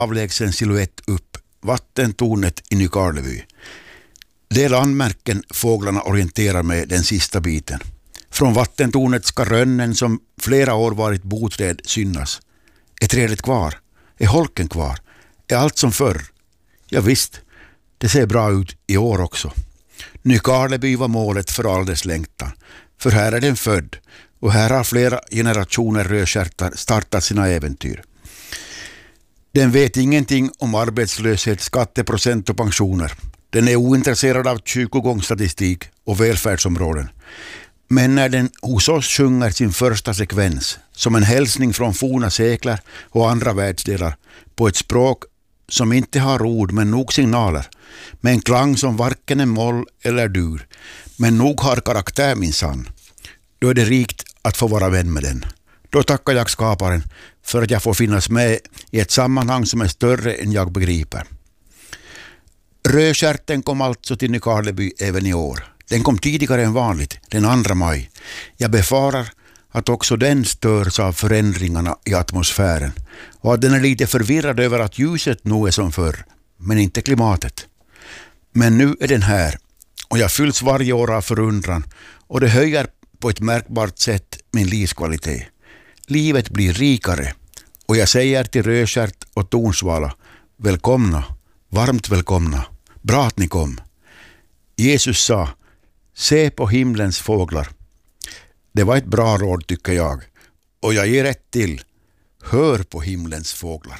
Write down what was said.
avlägsen siluett upp vattentornet i Nykarleby. Det är landmärken fåglarna orienterar med den sista biten. Från vattentornet ska rönnen som flera år varit boträd synas. Är trädet kvar? Är holken kvar? Är allt som förr? Ja visst, det ser bra ut i år också. Nykarleby var målet för all dess längtan. För här är den född och här har flera generationer rödstjärtar startat sina äventyr. Den vet ingenting om arbetslöshet, skatteprocent och pensioner. Den är ointresserad av kyrkogångsstatistik och välfärdsområden. Men när den hos oss sjunger sin första sekvens som en hälsning från forna sekler och andra världsdelar på ett språk som inte har ord men nog signaler, med en klang som varken är moll eller dur, men nog har karaktär minsann, då är det rikt att få vara vän med den. Då tackar jag skaparen för att jag får finnas med i ett sammanhang som är större än jag begriper. Rödstjärten kom alltså till Nykarleby även i år. Den kom tidigare än vanligt, den 2 maj. Jag befarar att också den störs av förändringarna i atmosfären och att den är lite förvirrad över att ljuset nog är som förr, men inte klimatet. Men nu är den här och jag fylls varje år av förundran och det höjer på ett märkbart sätt min livskvalitet. Livet blir rikare och jag säger till rödstjärt och tornsvala, välkomna, varmt välkomna, bra att ni kom. Jesus sa, se på himlens fåglar. Det var ett bra råd tycker jag och jag ger ett till, hör på himlens fåglar.